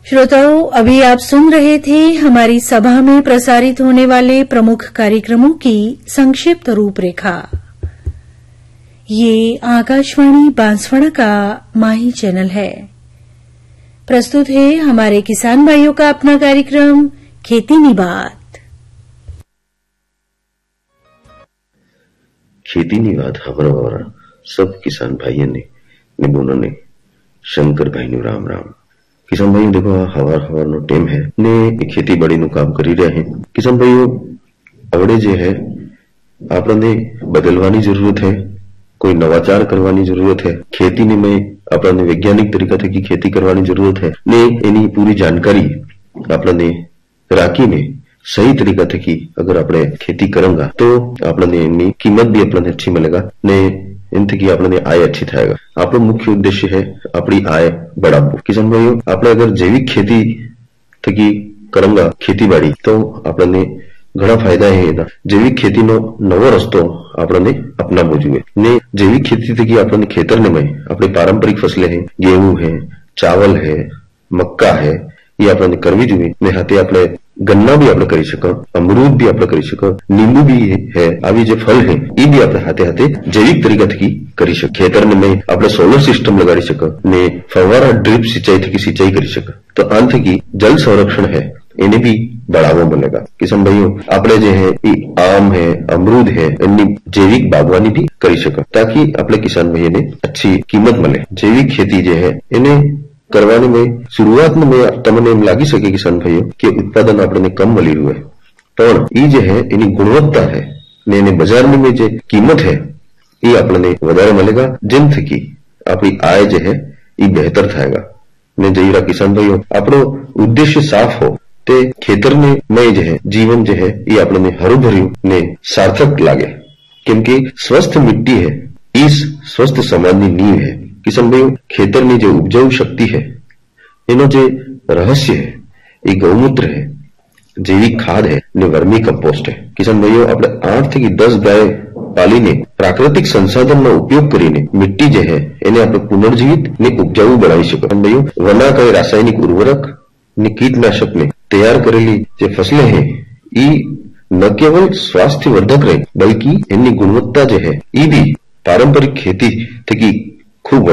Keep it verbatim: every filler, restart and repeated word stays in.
श्रोताओं, अभी आप सुन रहे थे हमारी सभा में प्रसारित होने वाले प्रमुख कार्यक्रमों की संक्षिप्त रूपरेखा। ये आकाशवाणी बांसवाड़ा का माही चैनल है। प्रस्तुत है हमारे किसान भाइयों का अपना कार्यक्रम खेती नी बात। खेती नी बात हमारा सब किसान भाइयों ने निबोनो ने शंकर भाई नु राम राम। किसान भाइयों देखो हवार हवार नो टेम है ने खेती बाड़ी नु काम करी रहे हैं। किसान भाइयों अवड़े जे है आपने बदलवानी जरूरत है, कोई नवाचार करवानी जरूरत है। खेती ने में अपने वैज्ञानिक तरीका थी खेती करवानी जरूरत है ने एनी पूरी जानकारी अपने राखी ने सही तरीका थी कि अगर अपने खेती करेंगे तो अपने एनी कीमत भी अपने अच्छी मिलेगा ने इनसे की अपने आय अच्छी थाएगा। आपनो मुख्य उद्देश्य है अपनी आय बढ़ावो। किसान भाइयों आपने अगर जैविक खेती थकी करेंगे खेती बाड़ी तो अपने घना फायदा है। एना जैविक खेती नो नवो रस्तो आपने अपनावो जोईए ने जैविक खेती थकी अपने खेतर ने में अपनी पारंपरिक फसलें हैं, गेहूं है, चावल है, मक्का है, ये अपने करवी जोईए ने हाथे अपने गन्ना भी आपने करी सको, अमरूद भी आपने करी सको, नींबू भी है, आवी जो फल है ये भी अपने हाथे हाथे जैविक तरीका थकी करी सको। खेतर ने में अपने सोलर सिस्टम लगाड़ी सको ने फव्वारा ड्रिप सिंचाई थकी सिंचाई करी सको तो अंत की जल संरक्षण है इन्हें भी बढ़ावा मिलेगा। किसान भाइयों अपने जो है आम है, अमरूद है, इनकी जैविक बागवानी भी करी सको ताकि अपने किसान भाइयों ने अच्छी कीमत मिले। जैविक खेती जो है इन्हें करवाने में शुरुआत में तमने लागी सके किसान भाइयों के उत्पादन अपने कम मिली हुए पर ये जो है इनी गुणवत्ता है ने इन्हें बाजार में जो कीमत है ये अपने वधारे मिलेगा जिन थकी अपनी आय जो है ये बेहतर थाएगा ने जईरा किसान भाइयों अपनो उद्देश्य साफ हो ते खेतर में में जो है जीवन जो है ये अपने हरु भरू ने सार्थक लागे क्योंकि स्वस्थ मिट्टी है इस स्वस्थ समाज की नींव है। किसान भाइयों खेतर में जो उपजाऊ शक्ति है इनो जो रहस्य है ये गौमूत्र है, जैविक खाद है ने वर्मी कंपोस्ट है। किसान भाइयों अपने आठ थी दस गाय पाली ने प्राकृतिक संसाधन नो उपयोग करीने मिट्टी जो है इन्हें अपने पुनर्जीवित ने उपजाऊ बनाई सको। भाइयों वना कई रासायनिक उर्वरक ने कीटनाशक ने तैयार करेली जो फसलें हैं ये न केवल स्वास्थ्य वर्धक रहे बल्कि इनकी गुणवत्ता जो है ये भी पारंपरिक खेती थकी खूब